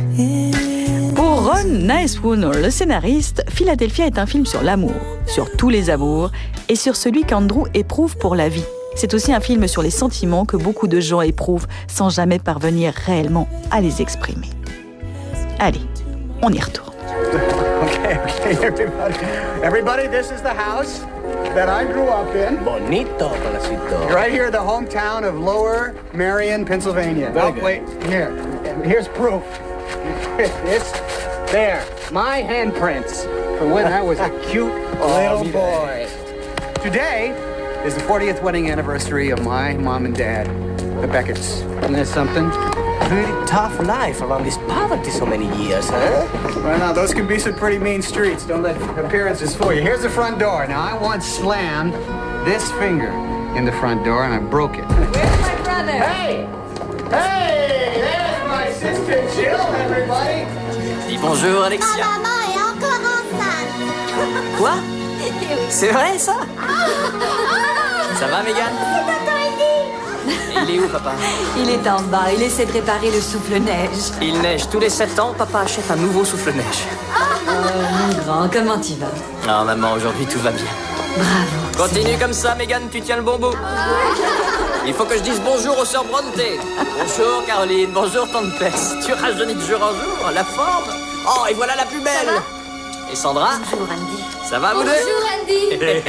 Pour Ron Nicewood, le scénariste, Philadelphia est un film sur l'amour, sur tous les amours et sur celui qu'Andrew éprouve pour la vie. C'est aussi un film sur les sentiments que beaucoup de gens éprouvent sans jamais parvenir réellement à les exprimer. Allez, on y retourne. Okay, everybody, this is the house that I grew up in. Bonito, palacito. Right here, the hometown of Lower Marion, Pennsylvania. Very good. Wait, here's proof. It's there, my handprints from when I was a cute little boy. Today is the 40th wedding anniversary of my mom and dad, the Becketts. Isn't that something? Really tough life around this poverty so many years, huh? Well, now, those can be some pretty mean streets. Don't let appearances fool you. Here's the front door. Now, I once slammed this finger in the front door, and I broke it. Where's my brother? Hey! Hey! There's my sister Jill, everybody! Dis bonjour, Alexia. Ma maman est encore enceinte. Quoi? C'est vrai, ça? Ça va, Mégane? C'est tonton Eddie. Il est où, papa? Il est en bas, il essaie de réparer le souffle-neige. Il neige tous les 7 ans, papa achète un nouveau souffle-neige. Mon grand, comment tu vas? Ah, maman, aujourd'hui, tout va bien. Bravo. Continue comme ça, Mégane, tu tiens le bon bout. Il faut que je dise bonjour aux sœurs Bronte. Bonjour, Caroline. Bonjour, Tante Pess. Tu rajeunis de jour en jour, la forme. Oh, et voilà la plus belle. Et Sandra? Bonjour, Andy. Ça va, vous deux? Bonjour Andy.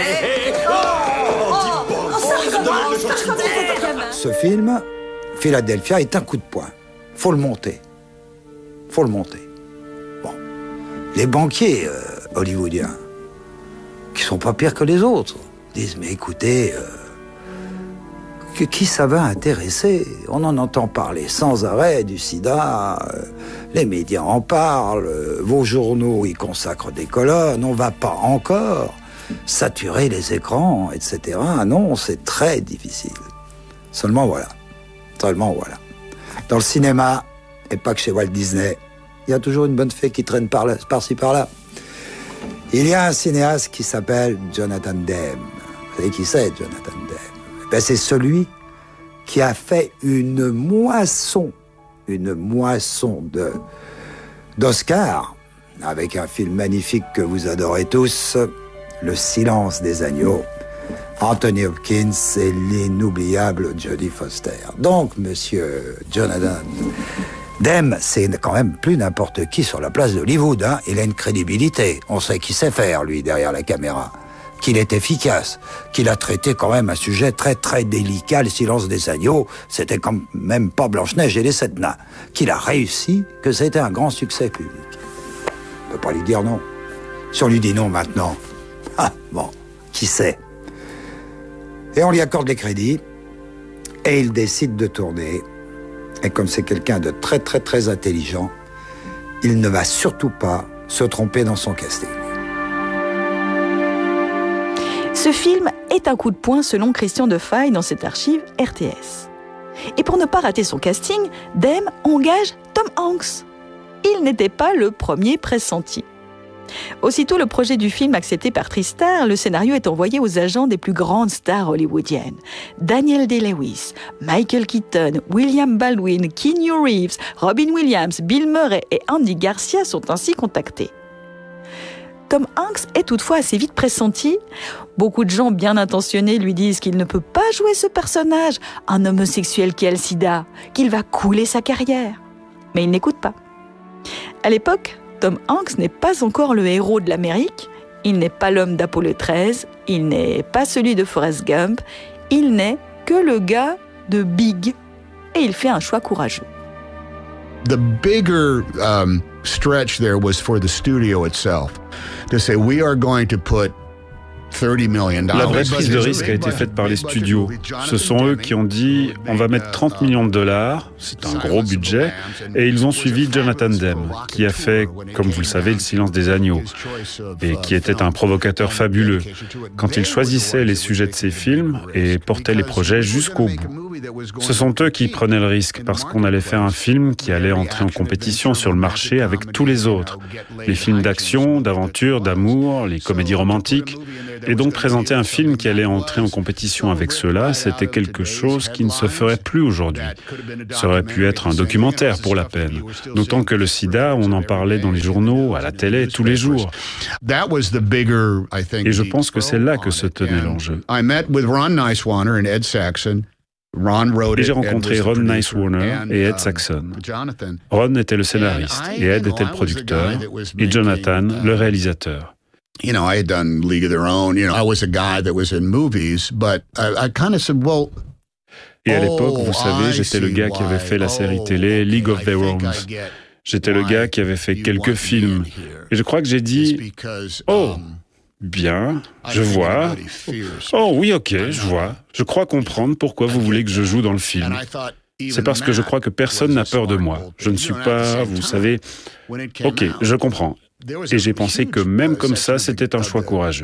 Ce film, Philadelphia, est un coup de poing. Faut le monter. Faut le monter. Bon. Les banquiers hollywoodiens, qui sont pas pires que les autres, disent, mais écoutez, qui ça va intéresser? On en entend parler sans arrêt du sida, les médias en parlent, vos journaux y consacrent des colonnes, on va pas encore saturer les écrans, etc. Non, c'est très difficile. Seulement voilà. Dans le cinéma, et pas que chez Walt Disney, il y a toujours une bonne fée qui traîne par-ci par-là. Il y a un cinéaste qui s'appelle Jonathan Demme. Vous savez qui c'est, Jonathan Demme? Ben, c'est celui qui a fait une moisson d'Oscars, avec un film magnifique que vous adorez tous, Le silence des agneaux, Anthony Hopkins et l'inoubliable Jodie Foster. Donc, monsieur Jonathan Demme, c'est quand même plus n'importe qui sur la place d'Hollywood, hein. Il a une crédibilité. On sait qu'il sait faire, lui, derrière la caméra. Qu'il est efficace. Qu'il a traité quand même un sujet très, très délicat, Le silence des agneaux. C'était quand même pas Blanche-Neige et les 7 nains. Qu'il a réussi, que c'était un grand succès public. On peut pas lui dire non. Si on lui dit non maintenant, bon, qui sait? Et on lui accorde les crédits, et il décide de tourner. Et comme c'est quelqu'un de très, très, très intelligent, il ne va surtout pas se tromper dans son casting. Ce film est un coup de poing selon Christian Defaille dans cette archive RTS. Et pour ne pas rater son casting, Demme engage Tom Hanks. Il n'était pas le premier pressenti. Aussitôt le projet du film accepté par Tristar, le scénario est envoyé aux agents des plus grandes stars hollywoodiennes. Daniel Day-Lewis, Michael Keaton, William Baldwin, Keanu Reeves, Robin Williams, Bill Murray et Andy Garcia sont ainsi contactés. Tom Hanks est toutefois assez vite pressenti. Beaucoup de gens bien intentionnés lui disent qu'il ne peut pas jouer ce personnage, un homosexuel qui a le sida, qu'il va couler sa carrière. Mais il n'écoute pas. À l'époque, Tom Hanks n'est pas encore le héros de l'Amérique, il n'est pas l'homme d'Apollo 13, il n'est pas celui de Forrest Gump, il n'est que le gars de Big. Et il fait un choix courageux. The bigger stretch there was for the studio itself to say we are going to put $30 million. La vraie prise de risque a été faite par les studios. Ce sont eux qui ont dit on va mettre $30 millions, c'est un gros budget, et ils ont suivi Jonathan Demme, qui a fait, comme vous le savez, Le silence des agneaux, et qui était un provocateur fabuleux. Quand il choisissait les sujets de ses films et portait les projets jusqu'au bout. Ce sont eux qui prenaient le risque, parce qu'on allait faire un film qui allait entrer en compétition sur le marché avec tous les autres. Les films d'action, d'aventure, d'amour, les comédies romantiques. Et donc présenter un film qui allait entrer en compétition avec cela, c'était quelque chose qui ne se ferait plus aujourd'hui. Ça aurait pu être un documentaire pour la peine. D'autant que le sida, on en parlait dans les journaux, à la télé, tous les jours. Et je pense que c'est là que se tenait l'enjeu. Et j'ai rencontré Ron Nicewarner et Ed Saxon. Ron était le scénariste et Ed était le producteur et Jonathan le réalisateur. You know, I had done League of Their Own. You know, I was a guy that was in movies, but I kind of said, well. Et à l'époque, vous savez, j'étais le gars qui avait fait la série télé League of Their Own. J'étais le gars qui avait fait quelques films. Et je crois que j'ai dit, oh, bien, je vois. Oh oui, ok, je vois. Je crois comprendre pourquoi vous voulez que je joue dans le film. C'est parce que je crois que personne n'a peur de moi. Je ne suis pas, vous savez. Ok, je comprends. Et j'ai pensé que même comme ça, c'était un choix courageux.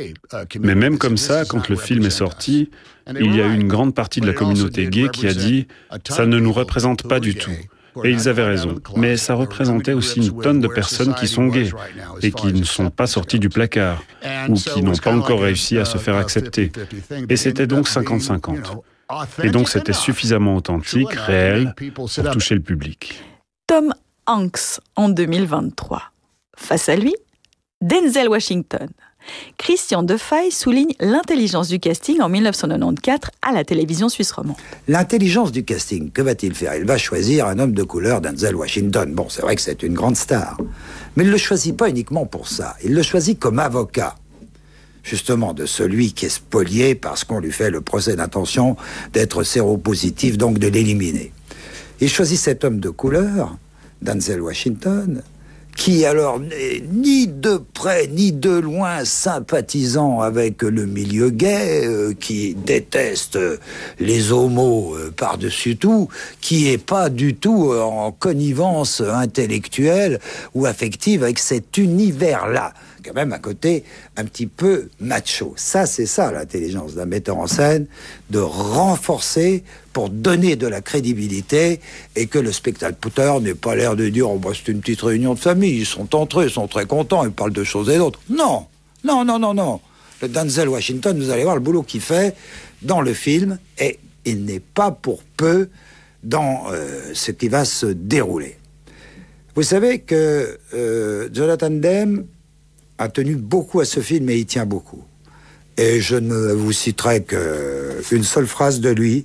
Mais même comme ça, quand le film est sorti, il y a eu une grande partie de la communauté gay qui a dit « ça ne nous représente pas du tout ». Et ils avaient raison. Mais ça représentait aussi une tonne de personnes qui sont gays et qui ne sont pas sorties du placard ou qui n'ont pas encore réussi à se faire accepter. Et c'était donc 50-50. Et donc c'était suffisamment authentique, réel, pour toucher le public. Tom Hanks en 2023. Face à lui, Denzel Washington. Christian Defay souligne l'intelligence du casting en 1994 à la télévision suisse romande. L'intelligence du casting, que va-t-il faire? Il va choisir un homme de couleur, Denzel Washington. Bon, c'est vrai que c'est une grande star. Mais il ne le choisit pas uniquement pour ça. Il le choisit comme avocat. Justement, de celui qui est spolié parce qu'on lui fait le procès d'intention d'être séropositif, donc de l'éliminer. Il choisit cet homme de couleur, Denzel Washington, qui alors n'est ni de près ni de loin sympathisant avec le milieu gay, qui déteste les homos par-dessus tout, qui est pas du tout en connivence intellectuelle ou affective avec cet univers-là, quand même à côté un petit peu macho. Ça, c'est ça l'intelligence d'un metteur en scène, de renforcer pour donner de la crédibilité et que le spectateur n'ait pas l'air de dire « Oh, bah, c'est une petite réunion de famille, ils sont entre eux, ils sont très contents, ils parlent de choses et d'autres. » Non, non, non, non, non. Le Denzel Washington, vous allez voir le boulot qu'il fait dans le film et il n'est pas pour peu dans ce qui va se dérouler. Vous savez que Jonathan Demme a tenu beaucoup à ce film et il tient beaucoup. Et je ne vous citerai qu'une seule phrase de lui.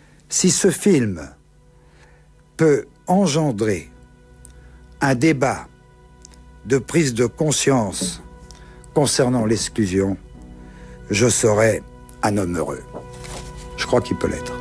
Si ce film peut engendrer un débat de prise de conscience concernant l'exclusion, je serai un homme heureux. Je crois qu'il peut l'être.